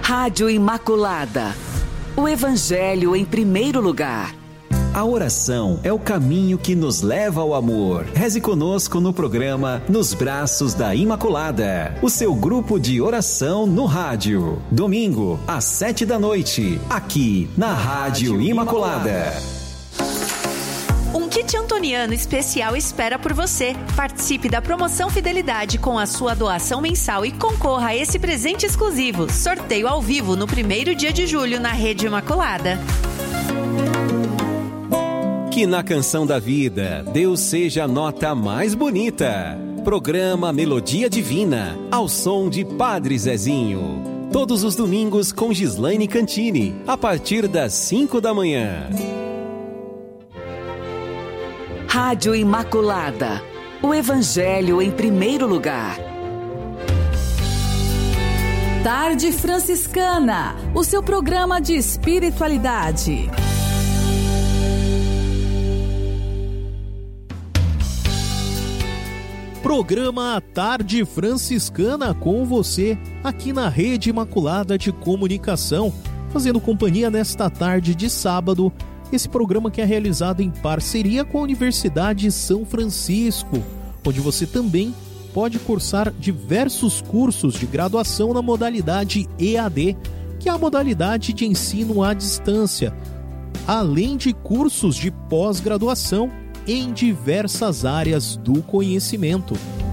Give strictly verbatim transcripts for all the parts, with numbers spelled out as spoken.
Rádio Imaculada. O Evangelho em primeiro lugar. A oração é o caminho que nos leva ao amor. Reze conosco no programa Nos Braços da Imaculada, o seu grupo de oração no rádio. Domingo, às sete da noite, aqui na Rádio Imaculada. Um kit antoniano especial espera por você. Participe da promoção Fidelidade com a sua doação mensal e concorra a esse presente exclusivo. Sorteio ao vivo no primeiro dia de julho na Rede Imaculada. Que na canção da vida, Deus seja a nota mais bonita. Programa Melodia Divina, ao som de Padre Zezinho. Todos os domingos com Gislaine Cantini, a partir das cinco da manhã. Rádio Imaculada. O Evangelho em primeiro lugar. Tarde Franciscana, o seu programa de espiritualidade. Programa Tarde Franciscana com você, aqui na Rede Imaculada de Comunicação, fazendo companhia nesta tarde de sábado. Esse programa que é realizado em parceria com a Universidade São Francisco, onde você também pode cursar diversos cursos de graduação na modalidade E A D, que é a modalidade de ensino à distância, além de cursos de pós-graduação em diversas áreas do conhecimento.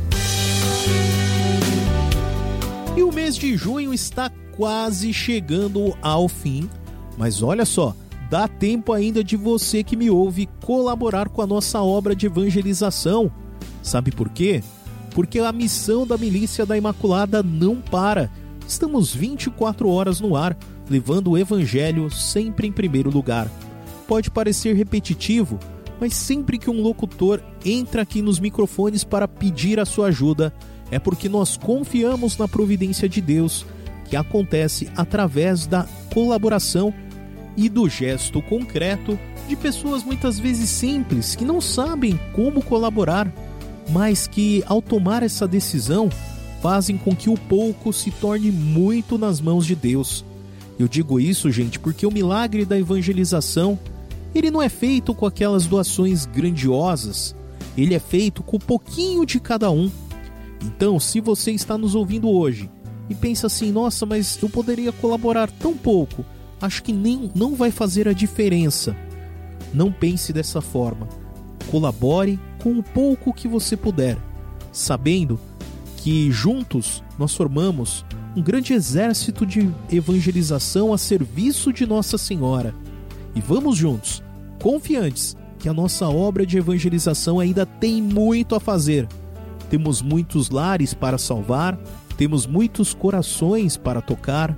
E o mês de junho está quase chegando ao fim, mas olha só, dá tempo ainda de você que me ouve colaborar com a nossa obra de evangelização. Sabe por quê? Porque a missão da Milícia da Imaculada não para. Estamos vinte e quatro horas no ar, levando o Evangelho sempre em primeiro lugar. Pode parecer repetitivo, mas sempre que um locutor entra aqui nos microfones para pedir a sua ajuda, é porque nós confiamos na providência de Deus, que acontece através da colaboração e do gesto concreto de pessoas muitas vezes simples, que não sabem como colaborar, mas que ao tomar essa decisão, fazem com que o pouco se torne muito nas mãos de Deus. Eu digo isso, gente, porque o milagre da evangelização, ele não é feito com aquelas doações grandiosas, ele é feito com um pouquinho de cada um. Então, se você está nos ouvindo hoje e pensa assim, nossa, mas eu poderia colaborar tão pouco, acho que nem, não vai fazer a diferença. Não pense dessa forma. Colabore com o pouco que você puder, sabendo que juntos nós formamos um grande exército de evangelização a serviço de Nossa Senhora. E vamos juntos, confiantes que a nossa obra de evangelização ainda tem muito a fazer. Temos muitos lares para salvar, temos muitos corações para tocar.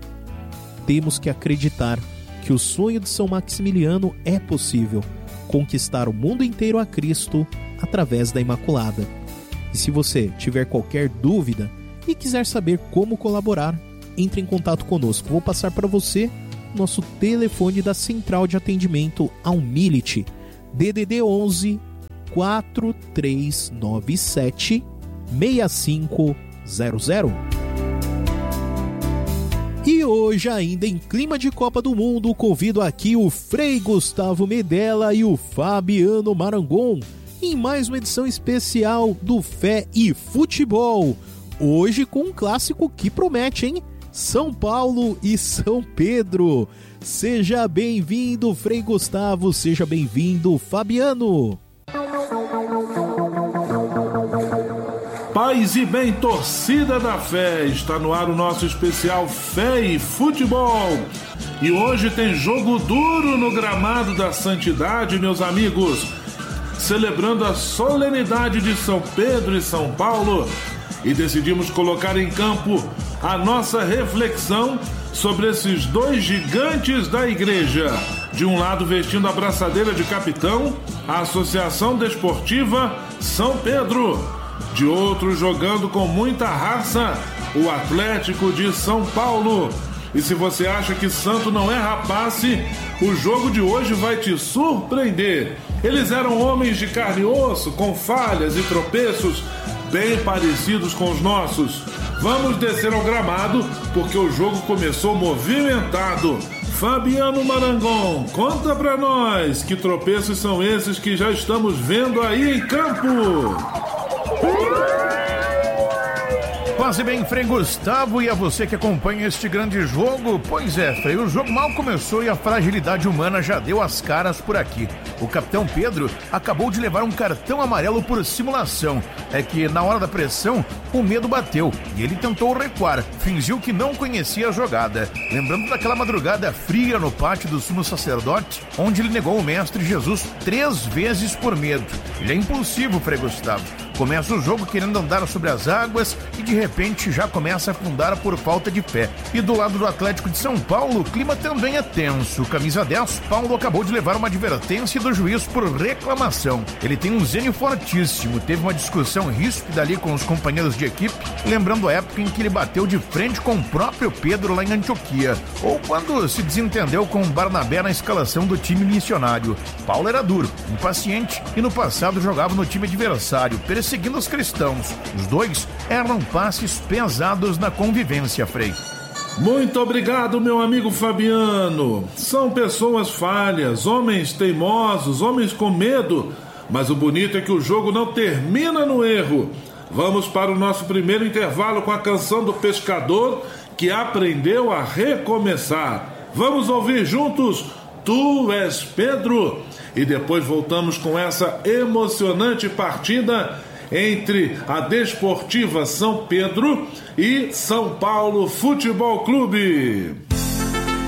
Temos que acreditar que o sonho de São Maximiliano é possível, conquistar o mundo inteiro a Cristo através da Imaculada. E se você tiver qualquer dúvida e quiser saber como colaborar, entre em contato conosco. Vou passar para você nosso telefone da Central de Atendimento ao Milite, D D D onze, quatro três nove sete, seis cinco zero zero. E hoje, ainda em clima de Copa do Mundo, convido aqui o Frei Gustavo Medella e o Fabiano Marangon em mais uma edição especial do Fé e Futebol. Hoje com um clássico que promete, hein? São Paulo e São Pedro. Seja bem-vindo, Frei Gustavo, seja bem-vindo, Fabiano. Paz e bem, torcida da fé, está no ar o nosso especial Fé e Futebol. E hoje tem jogo duro no gramado da santidade, meus amigos. Celebrando a solenidade de São Pedro e São Paulo. E decidimos colocar em campo a nossa reflexão sobre esses dois gigantes da igreja. De um lado, vestindo a braçadeira de capitão, a Associação Desportiva São Pedro. De outro, jogando com muita raça, o Atlético de São Paulo. E se você acha que santo não é rapace, o jogo de hoje vai te surpreender. Eles eram homens de carne e osso, com falhas e tropeços, bem parecidos com os nossos. Vamos descer ao gramado, porque o jogo começou movimentado. Fabiano Marangon, conta pra nós que tropeços são esses que já estamos vendo aí em campo. Quase bem, Frei Gustavo, e a você que acompanha este grande jogo. Pois é, Frei, o jogo mal começou e a fragilidade humana já deu as caras por aqui. O capitão Pedro acabou de levar um cartão amarelo por simulação. É que na hora da pressão, o medo bateu e ele tentou recuar, fingiu que não conhecia a jogada. Lembrando daquela madrugada fria no pátio do sumo sacerdote, onde ele negou o mestre Jesus três vezes por medo. Ele é impulsivo, Frei Gustavo. Começa o jogo querendo andar sobre as águas e de repente já começa a afundar por falta de fé. E do lado do Atlético de São Paulo, o clima também é tenso. Camisa dez, Paulo acabou de levar uma advertência do juiz por reclamação. Ele tem um zênio fortíssimo, teve uma discussão ríspida ali com os companheiros de equipe, lembrando a época em que ele bateu de frente com o próprio Pedro lá em Antioquia, ou quando se desentendeu com o Barnabé na escalação do time missionário. Paulo era duro, impaciente e no passado jogava no time adversário, seguindo os cristãos. Os dois erram passes pesados na convivência, Frei. Muito obrigado, meu amigo Fabiano. São pessoas falhas, homens teimosos, homens com medo, mas o bonito é que o jogo não termina no erro. Vamos para o nosso primeiro intervalo com a canção do pescador que aprendeu a recomeçar. Vamos ouvir juntos Tu És Pedro e depois voltamos com essa emocionante partida entre a Desportiva São Pedro e São Paulo Futebol Clube.